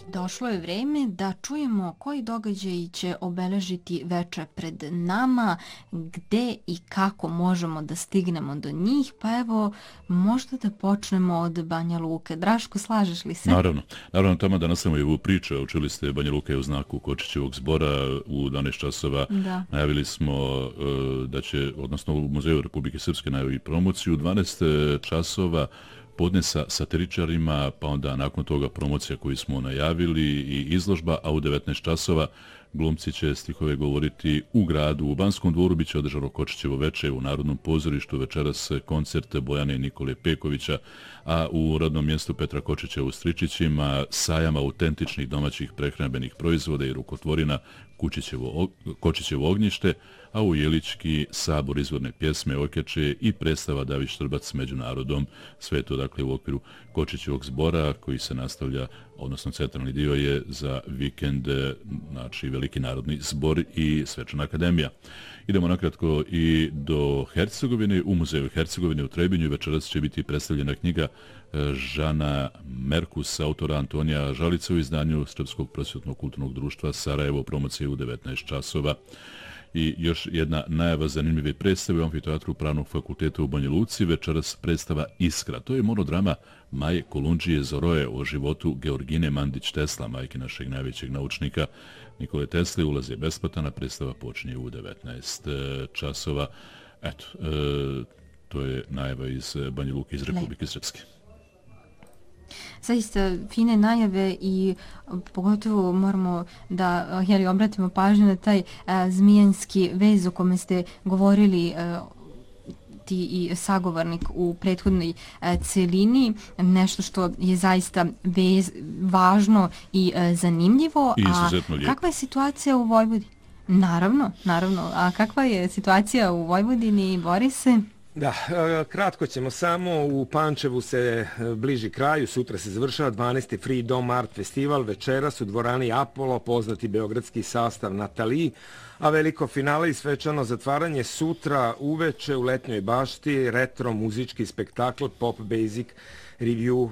Došlo je vreme da čujemo koji događaji će obeležiti večer pred nama, gde i kako možemo da stignemo do njih, pa evo možda da počnemo od Banja Luke. Draško, slažeš li se? Naravno tamo da nastavimo i ovu priču. Učili ste Banja Luka je u znaku Kočićevog zbora u 12 časova. Da. Najavili smo da će, odnosno u Muzeju Republike Srpske najavi promociju u 12 časova podne sa satiričarima, pa onda nakon toga promocija koju smo najavili i izložba, a u 19 časova glumci će stihove govoriti u gradu. U Banskom dvoru biće održano Kočićevo veče, u Narodnom pozorištu večeras koncert Bojane i Nikole Pekovića, a u rodnom mjestu Petra Kočića u Stričićima sajam autentičnih domaćih prehrambenih proizvoda i rukotvorina Kočićevo ognjište, a u Jelički sabor izvorne pjesme Okeče i predstava David Štrbac s međunarodom. Sve to dakle u okviru Kočićevog zbora koji se nastavlja, odnosno centralni dio je za vikend, znači Veliki narodni zbor i Svečana akademija. Idemo nakratko i do Hercegovine. U Muzeju Hercegovine u Trebinju večeras će biti predstavljena knjiga Žana Merkus, autora Antonija Žalice u izdanju Srpskog prosvjetnog kulturnog društva Sarajevo, promocije u 19 časova. I još jedna najava zanimljive predstave u Amfiteatru Pravnog fakulteta u Banja Luci. Večeras predstava Iskra. To je monodrama Maje Kolundžije Zoroje o životu Georgine Mandić-Tesla, majke našeg najvećeg naučnika Nikole Tesle. Ulaz je besplatan, a predstava počinje u 19 časova. Eto, to je najava iz Banja Luke, iz Republike Srpske. Zaista fine najave i pogotovo moramo da obratimo pažnju na taj zmijanski vez o kome ste govorili ti i sagovornik u prethodnoj celini, nešto što je zaista važno i zanimljivo. I izuzetno lijepo. Kakva je situacija u Vojvodini? Naravno. A kakva je situacija u Vojvodini, Borise? Da, kratko ćemo samo. U Pančevu se bliži kraju, sutra se završava 12. Freedom Art Festival, večeras u dvorani Apollo, poznati beogradski sastav Natali, a veliko finale i svečano zatvaranje sutra uveče u Letnjoj bašti, retro muzički spektakl Pop Basic Review